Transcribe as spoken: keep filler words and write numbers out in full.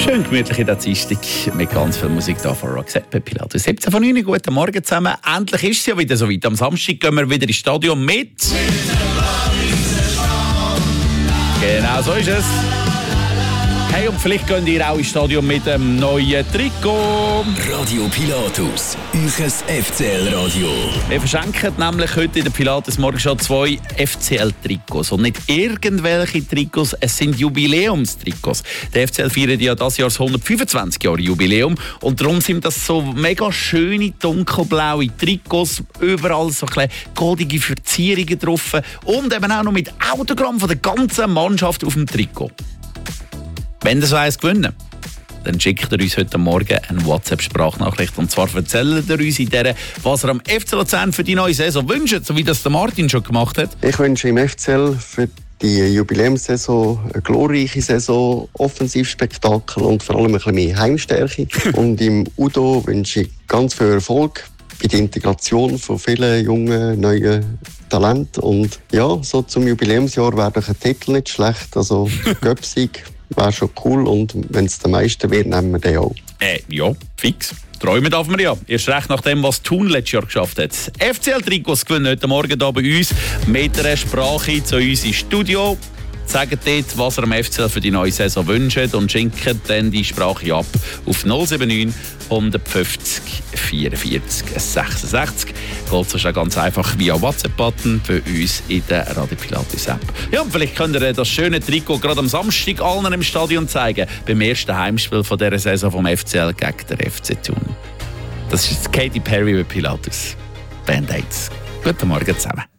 Schön gemütlich in der Dienstag mit ganz viel Musik da von Roxette bei Pilatus. siebzehn von neun, guten Morgen zusammen. Endlich ist es ja wieder so weit. Am Samstag gehen wir wieder ins Stadion mit. Genau so ist es. Hey, und vielleicht könnt ihr auch ins Stadion mit dem neuen Trikot. Radio Pilatus, euch F C L-Radio. Wir verschenken nämlich heute in der Pilatus Morgen schon zwei F C L-Trikots. Und nicht irgendwelche Trikots, es sind Jubiläumstrikots. Der F C L feiert ja dieses Jahr das hundertfünfundzwanzig Jahre Jubiläum. Und darum sind das so mega schöne, dunkelblaue Trikots. Überall so kleine goldige Verzierungen drauf. Und eben auch noch mit Autogramm von der ganzen Mannschaft auf dem Trikot. Wenn ihr so eins gewinnen, dann schickt ihr uns heute Morgen eine WhatsApp-Sprachnachricht. Und zwar erzählt ihr uns in der, was ihr am F C Luzern für die neue Saison wünscht, so wie das der Martin schon gemacht hat. Ich wünsche im F C L für die Jubiläumssaison eine glorreiche Saison, Offensivspektakel und vor allem ein bisschen mehr Heimstärke. Und im Udo wünsche ich ganz viel Erfolg bei der Integration von vielen jungen, neuen Talenten. Und ja, so zum Jubiläumsjahr wäre doch ein Titel nicht schlecht. Also Göpsig wäre schon cool, und wenn es der Meister wird, nehmen wir den auch. Äh, ja, fix. Träumen darf man ja. Erst recht nach dem, was Thun letztes Jahr geschafft hat. F C L-Trikots gewinnen heute Morgen hier bei uns mit einer Sprache zu uns ins Studio. Sagt dort, was ihr am F C L für die neue Saison wünscht, und schickt dann die Sprache ab auf null sieben neun, hundertfünfzig, vierundvierzig, sechsundsechzig. Geht sonst auch ganz einfach via WhatsApp-Button für uns in der Radio Pilatus App. Ja, und vielleicht könnt ihr das schöne Trikot gerade am Samstag allen im Stadion zeigen, beim ersten Heimspiel von dieser Saison vom F C L gegen den F C Thun. Das ist Katy Perry bei Pilatus. Band-Aids. Guten Morgen zusammen.